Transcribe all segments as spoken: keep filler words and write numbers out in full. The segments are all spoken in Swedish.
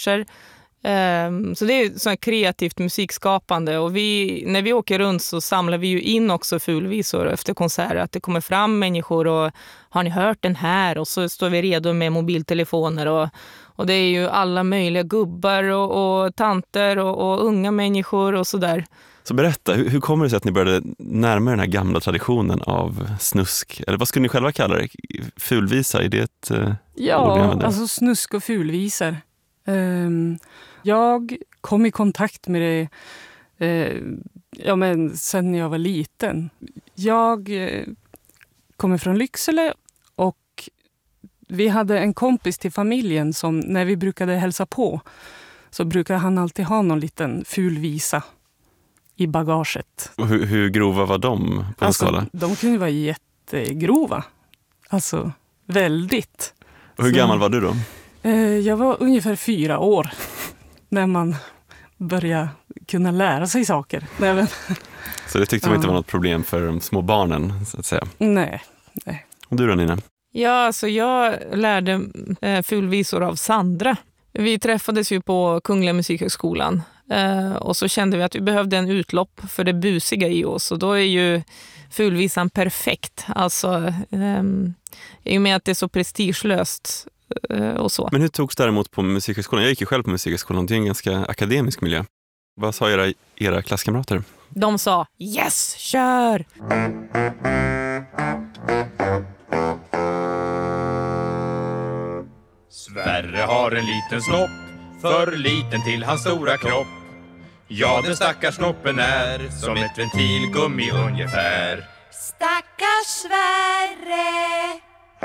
verser. Um, så det är så kreativt musikskapande, och vi, när vi åker runt så samlar vi ju in också fulvisor efter konserter, att det kommer fram människor och har ni hört den här, och så står vi redo med mobiltelefoner, och, och det är ju alla möjliga gubbar och, och tanter och, och unga människor och sådär. Så berätta, hur, hur kommer det sig att ni började närma den här gamla traditionen av snusk? Eller vad skulle ni själva kalla det? Fulvisa, är det ett uh, Ja, alltså snusk och fulvisar. Um, jag kom i kontakt med det uh, ja, men sen jag var liten. Jag uh, kommer från Lycksele, och vi hade en kompis till familjen som när vi brukade hälsa på så brukade han alltid ha någon liten fulvisa i bagaget. Och hur, hur grova var de på en alltså, skala? De kunde vara jättegrova. Alltså väldigt. Och hur så, gammal var du då? Jag var ungefär fyra år när man började kunna lära sig saker. Så det tyckte man inte var något problem för de små barnen, så att säga? Nej. nej. Och du då, Nina? Ja, alltså jag lärde eh, fulvisor av Sandra. Vi träffades ju på Kungliga Musikhögskolan, eh, och så kände vi att vi behövde en utlopp för det busiga i oss, och då är ju fulvisan perfekt. Alltså, eh, i och med att det är så prestigelöst och så. Men hur togs det däremot på Musikhögskolan? Jag gick ju själv på Musikhögskolan, det är en ganska akademisk miljö. Vad sa era, era klasskamrater? De sa, yes, kör! Sverre har en liten snopp, för liten till hans stora kropp. Ja, den stackars snoppen är som ett ventilgummi ungefär. Stackars Sverre!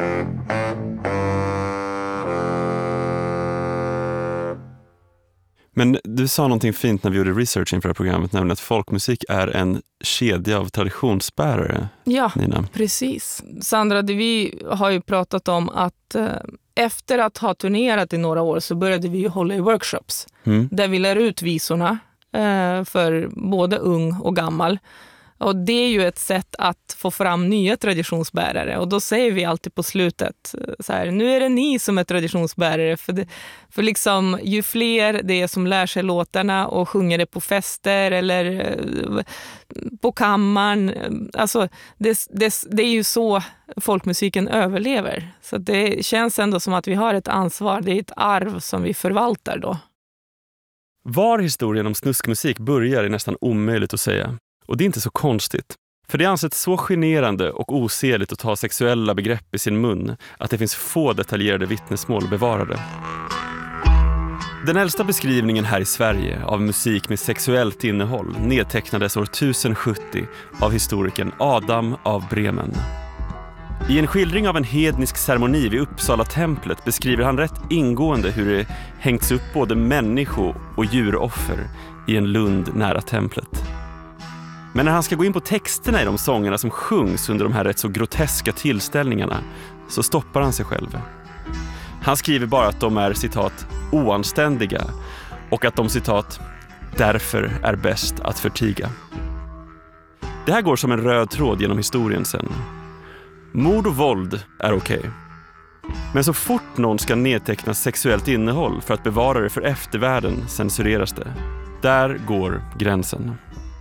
Men du sa någonting fint när vi gjorde research inför det här programmet, nämligen att folkmusik är en kedja av traditionsbärare. Ja, Nina. Precis. Sandra, det vi har ju pratat om att eh, efter att ha turnerat i några år så började vi ju hålla i workshops. Mm. Där vi lär ut visorna eh, för både ung och gammal. Och det är ju ett sätt att få fram nya traditionsbärare. Och då säger vi alltid på slutet så här, nu är det ni som är traditionsbärare. För, det, för liksom, ju fler det är som lär sig låtarna och sjunger det på fester eller på kammaren. Alltså, det, det, det är ju så folkmusiken överlever. Så det känns ändå som att vi har ett ansvar. Det är ett arv som vi förvaltar då. Var historien om snuskmusik börjar är nästan omöjligt att säga. Och det är inte så konstigt. För det anses så generande och osedligt att ta sexuella begrepp i sin mun att det finns få detaljerade vittnesmål bevarade. Den äldsta beskrivningen här i Sverige av musik med sexuellt innehåll nedtecknades år tusen sjuttio av historikern Adam av Bremen. I en skildring av en hednisk ceremoni vid Uppsala templet beskriver han rätt ingående hur det hängts upp både människo- och djuroffer i en lund nära templet. Men när han ska gå in på texterna i de sångerna som sjungs under de här rätt så groteska tillställningarna så stoppar han sig själv. Han skriver bara att de är, citat, oanständiga och att de, citat, därför är bäst att förtiga. Det här går som en röd tråd genom historien sen. Mord och våld är okej. Okay. Men så fort någon ska nedteckna sexuellt innehåll för att bevara det för eftervärlden censureras det. Där går gränsen.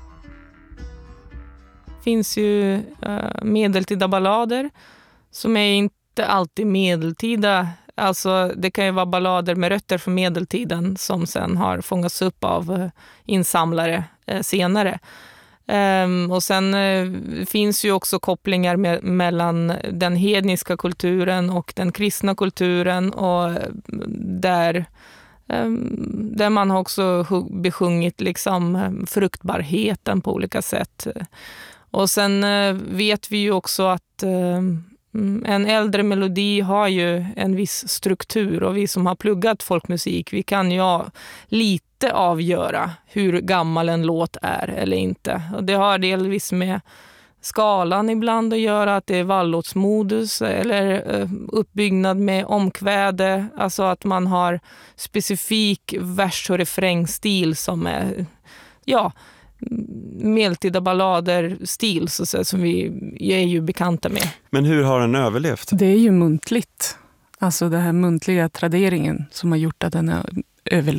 Det finns ju uh, medeltida ballader som är inte alltid medeltida. Alltså det kan ju vara ballader med rötter från medeltiden som sen har fångats upp av uh, insamlare uh, senare. Um, och sen uh, finns ju också kopplingar med, mellan den hedniska kulturen och den kristna kulturen, och där um, där man har också besjungit liksom fruktbarheten på olika sätt. Och sen uh, vet vi ju också att uh, en äldre melodi har ju en viss struktur, och vi som har pluggat folkmusik, vi kan ju lite avgöra hur gammal en låt är eller inte. Och det har delvis med skalan ibland att göra, att det är vallåtsmodus eller uh, uppbyggnad med omkväde, alltså att man har specifik vers- och refrängstil som är, ja, medeltida ballader stil så så, som vi är ju bekanta med. Men hur har den överlevt? Det är ju muntligt. Alltså den här muntliga traderingen som har gjort att den har överlevt.